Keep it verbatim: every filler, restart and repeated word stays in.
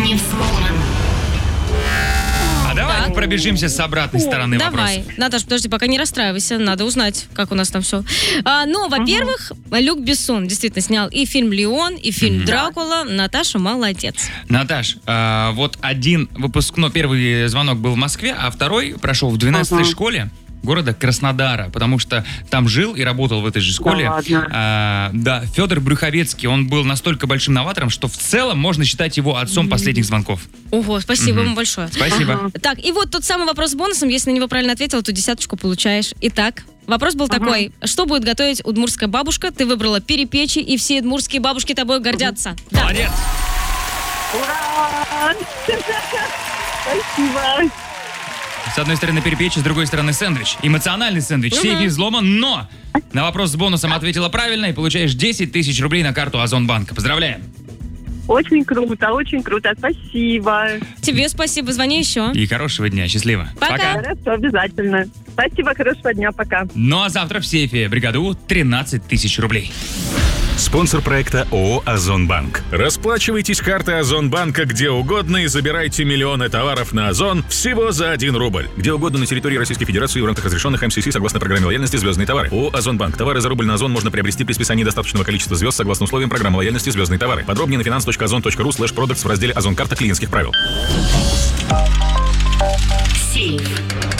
не взломан. Давай пробежимся с обратной стороны Давай. вопроса. Наташ, подожди, пока не расстраивайся. Надо узнать, как у нас там все. А, ну, во-первых, угу. Люк Бессон действительно снял и фильм «Леон», и фильм mm-hmm. «Дракула». Наташа молодец. Наташ, а, вот один выпускной, первый звонок был в Москве, а второй прошел в двенадцатой uh-huh. школе города Краснодара, потому что там жил и работал в этой же школе. Да, а, да, Федор Брюховецкий. Он был настолько большим новатором, что в целом можно считать его отцом mm-hmm. последних звонков. Ого, спасибо mm-hmm. ему большое. Спасибо. Ага. Так, и вот тот самый вопрос с бонусом. Если на него правильно ответила, то десяточку получаешь. Итак, вопрос был ага. такой. Что будет готовить удмуртская бабушка? Ты выбрала перепечи, и все удмуртские бабушки тобой гордятся. Mm-hmm. Да. Молодец! Ура! Спасибо! С одной стороны перепечь, с другой стороны сэндвич. Эмоциональный сэндвич, угу. сейф не взломан, но на вопрос с бонусом ответила правильно и получаешь десять тысяч рублей на карту Озонбанка. Поздравляем! Очень круто, очень круто, спасибо. Тебе спасибо, звони еще. И хорошего дня, счастливо. Пока. Пока. Хорошо, обязательно. Спасибо, хорошего дня, пока. Ну а завтра в сейфе бригаду тринадцать тысяч рублей. Спонсор проекта ООО «Озонбанк». Расплачивайтесь картой Озонбанка где угодно и забирайте миллионы товаров на Озон всего за один рубль. Где угодно на территории Российской Федерации в рамках разрешенных эм си си согласно программе лояльности «Звездные товары». ООО «Озонбанк». Товары за рубль на Озон можно приобрести при списании достаточного количества звезд согласно условиям программы лояльности «Звездные товары». Подробнее на finance точка озон точка ру слэш продактс в разделе «Озон карта клиентских правил». Сейф.